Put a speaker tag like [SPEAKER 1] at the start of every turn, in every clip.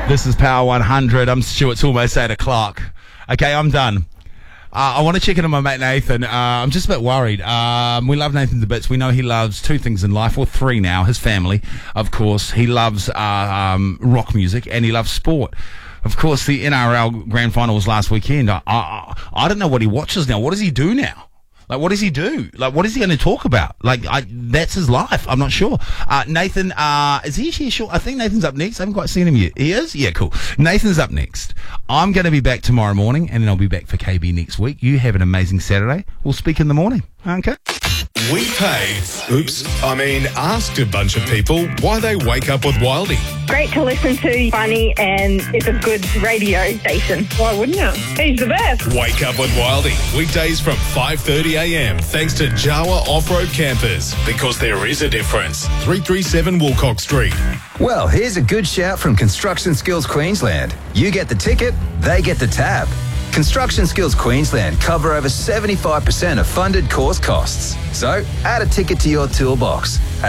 [SPEAKER 1] This is Power 100. I'm Stu. It's almost 8 o'clock. Okay, I'm done. I want to check in on my mate Nathan. I'm just a bit worried. We love Nathan to bits. We know he loves two things in life, or three now. His family, of course. He loves rock music, and he loves sport. Of course, the NRL Grand Final was last weekend. I don't know what he watches now. What does he do now? Like, what does he do? Like, what is he going to talk about? Like, that's his life. I'm not sure. Nathan, is he here? Sure. I think Nathan's up next. I haven't quite seen him yet. He is? Yeah, cool. Nathan's up next. I'm going to be back tomorrow morning, and then I'll be back for KB next week. You have an amazing Saturday. We'll speak in the morning. Okay?
[SPEAKER 2] We asked a bunch of people why they wake up with Wildy.
[SPEAKER 3] Great to listen to, funny, and it's a good radio station. Why wouldn't you? He's the best.
[SPEAKER 2] Wake up with Wildy. Weekdays from 5:30 a.m. thanks to Jawa Off-Road Campers. Because there is a difference. 337 Wilcox Street.
[SPEAKER 4] Well, here's a good shout from Construction Skills Queensland. You get the ticket, they get the tab. Construction Skills Queensland cover over 75% of funded course costs. So, add a ticket to your toolbox at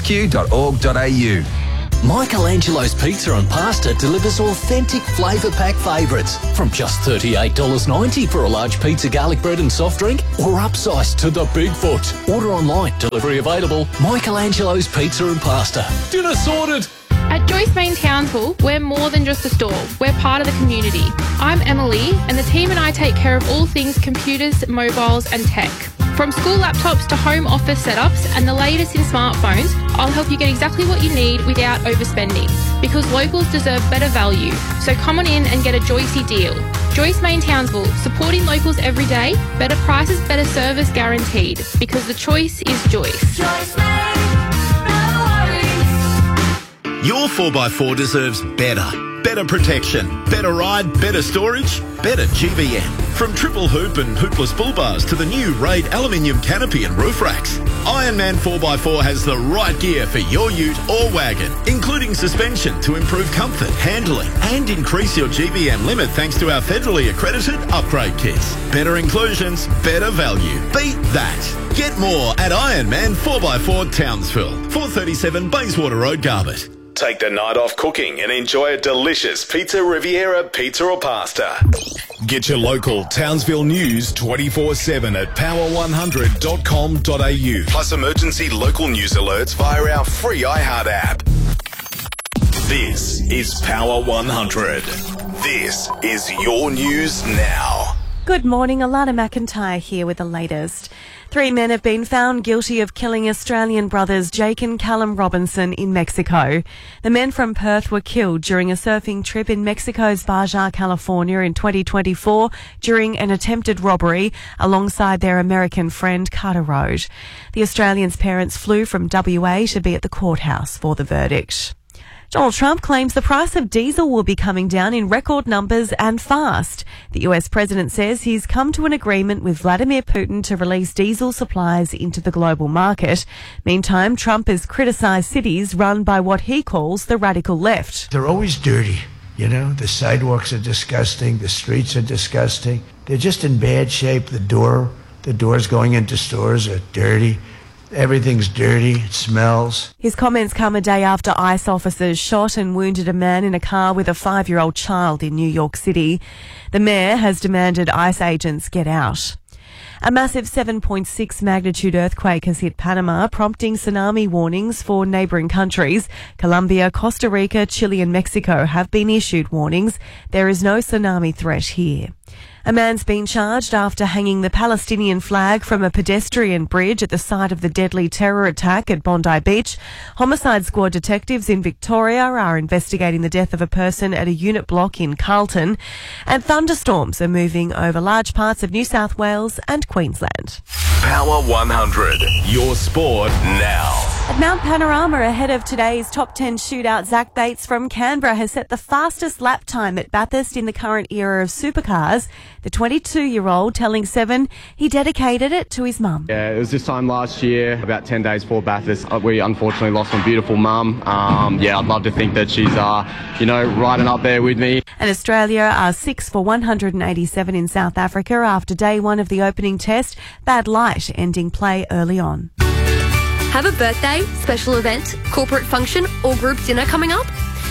[SPEAKER 4] csq.org.au.
[SPEAKER 5] Michelangelo's Pizza and Pasta delivers authentic flavour pack favourites from just $38.90 for a large pizza, garlic bread and soft drink, or upsized to the Bigfoot. Order online, delivery available. Michelangelo's Pizza and Pasta. Dinner sorted!
[SPEAKER 6] At Joyce Main Townsville, we're more than just a store. We're part of the community. I'm Emily, and the team and I take care of all things computers, mobiles and tech. From school laptops to home office setups and the latest in smartphones, I'll help you get exactly what you need without overspending. Because locals deserve better value. So come on in and get a Joycey deal. Joyce Main Townsville, supporting locals every day. Better prices, better service guaranteed. Because the choice is Joyce.
[SPEAKER 7] Joyce Main, no worries.
[SPEAKER 8] Your 4x4 deserves better. Better protection, better ride, better storage, better GVM. From triple hoop and hoopless bull bars to the new Raid aluminium canopy and roof racks, Ironman 4x4 has the right gear for your ute or wagon, including suspension to improve comfort, handling, and increase your GVM limit thanks to our federally accredited upgrade kits. Better inclusions, better value. Beat that. Get more at Ironman 4x4 Townsville, 437 Bayswater Road, Garbett.
[SPEAKER 2] Take the night off cooking and enjoy a delicious Pizza Riviera pizza or pasta. Get your local Townsville news 24/7 at power100.com.au. Plus emergency local news alerts via our free iHeart app. This is Power 100. This is your news now.
[SPEAKER 9] Good morning, Alana McIntyre here with the latest. 3 men have been found guilty of killing Australian brothers Jake and Callum Robinson in Mexico. The men from Perth were killed during a surfing trip in Mexico's Baja, California in 2024 during an attempted robbery alongside their American friend Carter Road. The Australians' parents flew from WA to be at the courthouse for the verdict. Donald Trump claims the price of diesel will be coming down in record numbers and fast. The US president says he's come to an agreement with Vladimir Putin to release diesel supplies into the global market. Meantime, Trump has criticised cities run by what he calls the radical left.
[SPEAKER 10] They're always dirty. You know, the sidewalks are disgusting. The streets are disgusting. They're just in bad shape. The doors going into stores are dirty. Everything's dirty. It smells.
[SPEAKER 9] His comments come a day after ICE officers shot and wounded a man in a car with a 5-year-old child in New York City. The mayor has demanded ICE agents get out. A massive 7.6 magnitude earthquake has hit Panama, prompting tsunami warnings for neighbouring countries. Colombia, Costa Rica, Chile and Mexico have been issued warnings. There is no tsunami threat here. A man's been charged after hanging the Palestinian flag from a pedestrian bridge at the site of the deadly terror attack at Bondi Beach. Homicide Squad detectives in Victoria are investigating the death of a person at a unit block in Carlton. And thunderstorms are moving over large parts of New South Wales and Queensland.
[SPEAKER 2] Power 100. Your sport now.
[SPEAKER 9] At Mount Panorama, ahead of today's top 10 shootout, Zach Bates from Canberra has set the fastest lap time at Bathurst in the current era of supercars. The 22-year-old telling Seven he dedicated it to his mum.
[SPEAKER 11] Yeah, it was this time last year, about 10 days before Bathurst. We unfortunately lost my beautiful mum. I'd love to think that she's, riding up there with me.
[SPEAKER 9] And Australia are 6 for 187 in South Africa after day one of the opening test. Bad light ending play early on.
[SPEAKER 12] Have a birthday, special event, corporate function or group dinner coming up?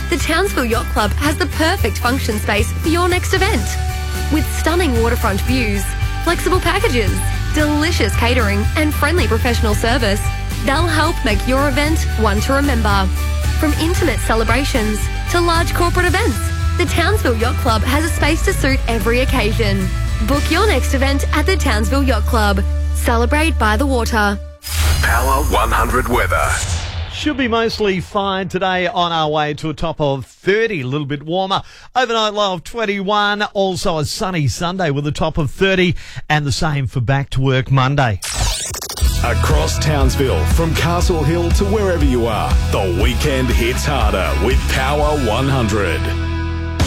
[SPEAKER 12] the Townsville Yacht Club has the perfect function space for your next event. With stunning waterfront views, flexible packages, delicious catering and friendly professional service, they'll help make your event one to remember. From intimate celebrations to large corporate events, the Townsville Yacht Club has a space to suit every occasion. Book your next event at the Townsville Yacht Club. Celebrate by the water.
[SPEAKER 2] Power 100 weather.
[SPEAKER 13] Should be mostly fine today, on our way to a top of 30, a little bit warmer. Overnight low of 21, also a sunny Sunday with a top of 30, and the same for back to work Monday.
[SPEAKER 2] Across Townsville, from Castle Hill to wherever you are, the weekend hits harder with Power 100.